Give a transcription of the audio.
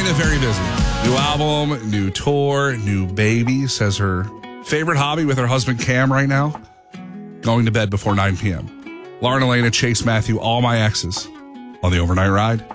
Elena, very busy. New album, new tour, new baby. Says her favorite hobby with her husband Cam right now, going to bed before 9 p.m. Lauren, Elena, Chase, Matthew, all my exes on the overnight ride.